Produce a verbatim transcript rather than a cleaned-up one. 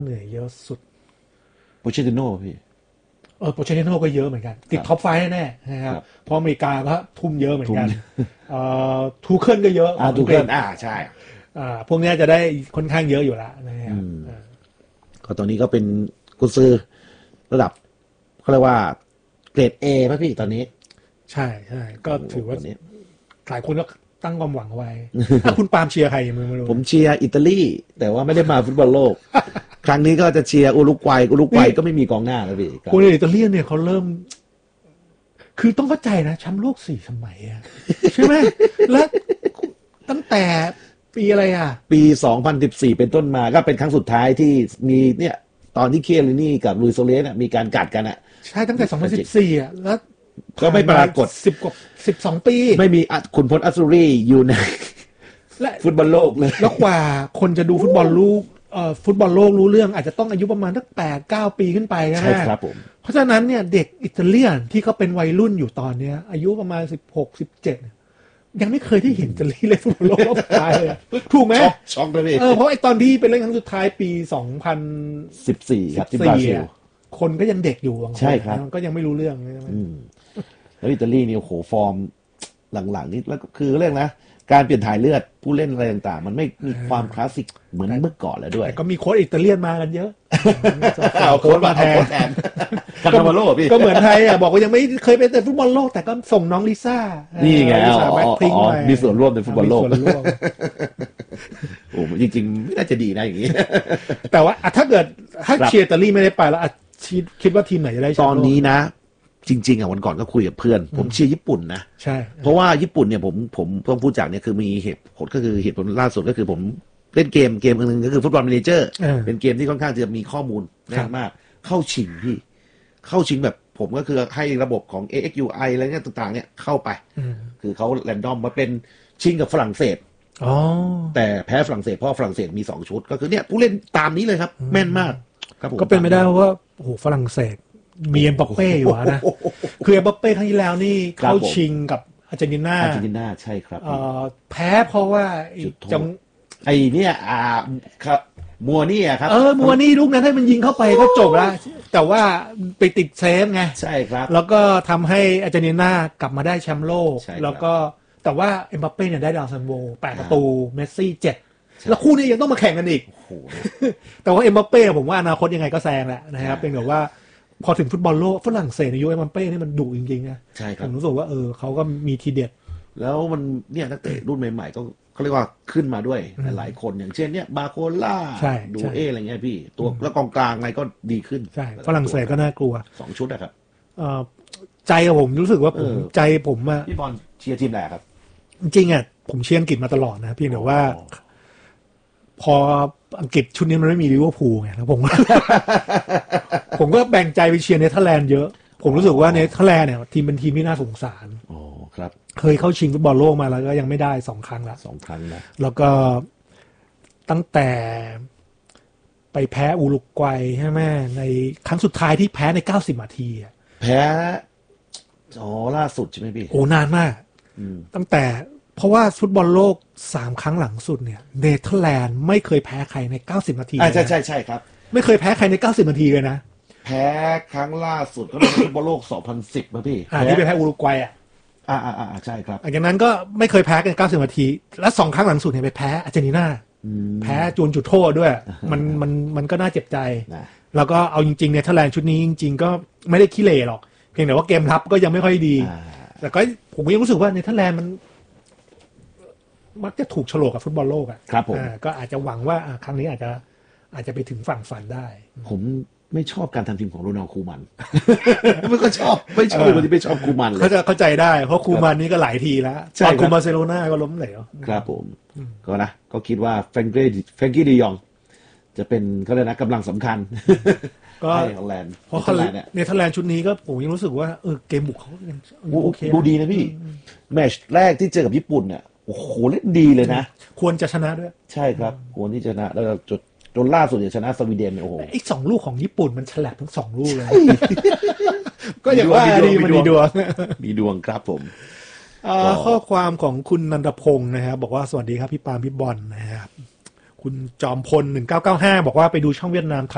เหนื่อยเยอะสุดโปเชติโน่พี่เออโปเชติโน่ก็เยอะเหมือนกันติดท็อปไฟว์แน่ๆนะครับเพราะอเมริกาก็ทุ่มเยอะเหมือนกันเอ่อทูเคิลก็เยอะอ่าทูเคิลอ่าใช่อ่าพวกนี้จะได้ค่อนข้างเยอะอยู่แล้วนะครับก็ตอนนี้ก็เป็นกุญซือระดับเขาเรียกว่าเกรด A ป่ะพี่ตอนนี้ใช่ใช่ก็ถือว่าหลายคนก็ตั้งความหวังไว้ถ้าคุณปาล์มเชียร์ใครมึงไม่รู้ผมเชียร์อิตาลีแต่ว่าไม่ได้มาฟุตบอลโลกครั้งนี้ก็จะเชียร์อุรุกวัยอุรุกวัยก็ไม่มีกองหน้าแล้วพี่คนอิตาลีเนี่ยเขาเริ่มคือต้องเข้าใจนะแชมป์โลกสี่สมัยอะใช่ไหมแล้วตั้งแต่ปีอะไรอ่ะปีสองพันสิบสี่เป็นต้นมาก็เป็นครั้งสุดท้ายที่มีเนี่ยตอนที่เคียรินี่กับลุยโซเลสมีการกัดกันอ่ะใช่ตั้งแต่สองพันสิบสี่อ่ะแล้วก็ไม่ปรากฏสิบกว่าสิบสองปีไม่มีขุนพลอัสซูรีอยู่ในฟุตบอลโลกเลยแล้วกว่าคนจะดูฟุตบอลลูกเอ่อฟุตบอลโลกรู้เรื่องอาจจะต้องอายุประมาณตั้งแปดเก้าปีขึ้นไปนะใช่ครับผมเพราะฉะนั้นเนี่ยเด็กอิตาเลียนที่เขาเป็นวัยรุ่นอยู่ตอนเนี้ยอายุประมาณสิบหก สิบเจ็ดยังไม่เคยได้เห็นอิตาลีเล่นฟุตบอลโลกรอบสุดท้ายเลยถูกไหมช็อกเลยพี่เออเพราะไอ้ตอนที่เป็นเล่นครั้งสุดท้ายปีสองพันสิบสี่ครับที่บราซิลคนก็ยังเด็กอยู่ใช่ครับก็ยังไม่รู้เรื่องใช่ไหมแล้วอิตาลีนี่โอ้โหฟอร์มหลังๆนี่แล้วคือเรื่องนะการเปลี่ยนถ่ายเลือดผู้เล่นอะไรต่างๆมันไม่มีความคลาสสิกเหมือนเมื่อก่อนแล้วด้วยแต่ก็มีโค้ชอิตาเลียนมากันเยอะเอาโค้ชมาแทนคาร์นาโลพี่ก็เหมือนไทยอ่ะบอกว่ายังไม่เคยไปแต่ฟุตบอลโลกแต่ก็ส่งน้องลิซ่านี่ไงอ๋อมีส่วนร่วมในฟุตบอลโลกโอ้จริงๆไม่น่าจะดีนะอย่างนี้แต่ว่าถ้าเกิดถ้าเชียร์อิตาลีไม่ได้ไปแล้วคิดว่าทีมไหนจะได้ตอนนี้นะจริงๆอ่ะวันก่อนก็คุยกับเพื่อนผมเชียร์ญี่ปุ่นนะใช่เพราะว่าญี่ปุ่นเนี่ยผมผมต้องพูดจากเนี่ยคือมีเหตุผลก็คือเหตุผลล่าสุดก็คือผมเล่นเกมเกมนึงก็คือฟุตบอลเมเนเจอร์เป็นเกมที่ค่อนข้างจะมีข้อมูลแน่นมากเข้าชิงพี่เข้าชิงแบบผมก็คือให้ระบบของ เอ เอ็กซ์ ยู ไอ อะไรเงี้ยต่างๆเนี่ยเข้าไปคือเขาแรนดอมมาเป็นชิงกับฝรั่งเศสแต่แพ้ฝรั่งเศสเพราะฝรั่งเศสมีสองชุดก็คือเนี่ยผู้เล่นตามนี้เลยครับแม่นมากครับก็เป็นไม่ได้เพราะว่าโอ้โหฝรั่งเศสมีเอ็มบัปเป้อยู่นะคือเอ็มบัปเป้ครั้งที่แล้วนี่เข้าชิงกับอาร์เจนตินาอาร์เจนตินาใช่ครับแพ้เพราะว่าจังไอ้เนี่ยอ่าครับมัวนี่ครับเออมัวนี่ลูกนั้นให้มันยิงเข้าไปก็จบแล้วแต่ว่าไปติดเซฟไงใช่ครับแล้วก็ทำให้อาร์เจนตินากลับมาได้แชมป์โลกแล้วก็แต่ว่าเอ็มบัปเป้เนี่ยได้ดาวซันโวแปดประตูเมสซี่เจ็ดแล้วคู่นี้ยังต้องมาแข่งกันอีกแต่ว่าเอ็มบัปเป้ผมว่าอนาคตยังไงก็แซงแหละนะครับเป็นแบบว่าพอถึงฟุตบอลโลกฝรั่งเศสในยุคเอ็มบัปเป้นี่มันดุจริงๆนะใช่ครับผมรู้สึกว่าเออเขาก็มีทีเด็ดแล้วมันเนี่ยนักเตะรุ่นใหม่ๆก็เขาเรียกว่าขึ้นมาด้วยหลายคนอย่างเช่นเนี่ยบาโคล่าดูเออะไรเงี้ยพี่ตัวแล้วกองกลางอะไรก็ดีขึ้นใช่ฝรั่งเศสก็น่ากลัวสองชุดนะครับใจผมรู้สึกว่าผมใจผมอะพี่บอลเชียร์ทีมไหนครับจริงๆอะผมเชียร์อังกฤษมาตลอดนะพี่แต่ว่าพออังกฤษชุดนี้มันไม่มีลิเวอร์พูลไงแล้วผมผมก็แบ่งใจไปเชียร์เนเธอร์แลนด์เยอะผมรู้สึกว่าเนเธอร์แลนด์เนี่ยทีมเป็นทีมที่น่าสงสารอ๋อครับเคยเข้าชิงฟุตบอลโลกมาแล้วก็ยังไม่ได้สองครั้งละสองครั้งนะแล้วก็ตั้งแต่ไปแพ้อุรุกวัยใช่ไหมในครั้งสุดท้ายที่แพ้ในเก้าสิบนาทีอะแพ้อ๋อล่าสุดใช่ไหมพี่โอ้นานมากตั้งแต่เพราะว่าฟุตบอลโลกสามครั้งหลังสุดเนี่ยเนเธอร์แลนด์ไม่เคยแพ้ใครในเก้าสิบนาทีอ่าใช่ใช่ใช่ครับไม่เคยแพ้ใครในเก้าสิบนาทีเลยนะแพ้ครั้งล่าสุดก็เป็นฟุตบอลโลกสองพันสิบป่ะพี่อ่าที่ไปแพ้อุรุกวัยอ่ะอ่าอ่าอ่าใช่ครับหลังจากนั้นก็ไม่เคยแพ้กันเก้าสิบนาทีและสองครั้งหลังสุดเนี่ยไปแพ้อาร์เจนตินาแพ้จูนจุดโทษด้วยมันมันมันก็น่าเจ็บใจแล้วก็เอาจริงๆเนเธอร์แลนด์ชุดนี้จริงๆก็ไม่ได้ขี้เหร่หรอกเพียงแต่ว่าเกมรับก็ยังไม่ค่อยดีแต่ก็ผมยังรู้สึกว่าเนเธอร์แลนด์มันมักจะถูกฉลกกับฟุตบอลโลกอ่ะครับผมก็อาจจะหวังว่าครั้งนี้อาจจะอาจจะไปถึงฝั่งฝันได้ผมไม่ชอบการทำทีมของโรนัลด์คูมันไม่ก็ชอบไม่ชอบคนที่ไม่ชอบคูมันเลยเขาจะเข้าใจได้เพราะคูมันนี่ก็หลายทีแล้วตอนคูมาเซโลนาก็ล้มเหลวครับผมก็นะก็คิดว่าแฟรงกี้แฟรงกี้ดิยองจะเป็นเขาเรียกนะกำลังสำคัญก็เนเธอร์แลนด์เพราะเนเธอร์แลนด์ชุดนี้ก็ผมยังรู้สึกว่าเออเกมบุกเขาโอเคดูดีนะพี่แมตช์แรกที่เจอกับญี่ปุ่นเนี่ยโอ้โหเล่นดีเลยนะควรจะชนะด้วยใช่ครับควรที่จะชนะแล้วจนจนล่าสุดจะชนะสวีเดนโอ้โหไอ้สองลูกของญี่ปุ่นมันฉลับทั้งสองลูกเลยก็อย่างว่าดีมันมีดวงมีดวงครับผมข้อความของคุณนันทพงศ์นะครับบอกว่าสวัสดีครับพี่ปาล์มพี่บอลนะครับคุณจอมพลหนึ่งเก้าเก้าห้าบอกว่าไปดูช่องเวียดนาม